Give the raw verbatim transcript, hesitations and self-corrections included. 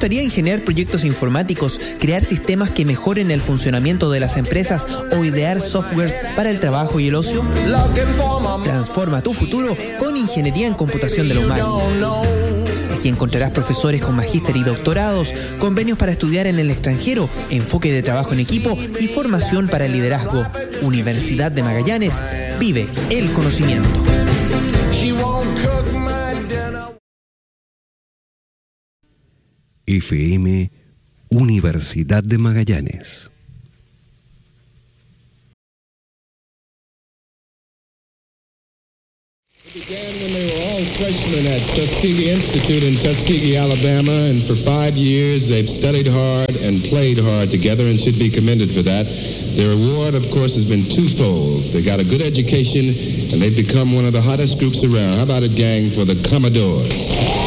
gustaría ingeniar proyectos informáticos, crear sistemas que mejoren el funcionamiento de las empresas o idear softwares para el trabajo y el ocio? Transforma tu futuro con Ingeniería en Computación de la UMAC. Aquí encontrarás profesores con magíster y doctorados, convenios para estudiar en el extranjero, enfoque de trabajo en equipo y formación para el liderazgo. Universidad de Magallanes, vive el conocimiento. F M Universidad de Magallanes. It began when they were all freshmen at Tuskegee Institute in Tuskegee, Alabama, and for five years they've studied hard and played hard together and should be commended for that. Their reward, of course, has been twofold. They got a good education and they've become one of the hottest groups around. How about it, gang, for the Commodores?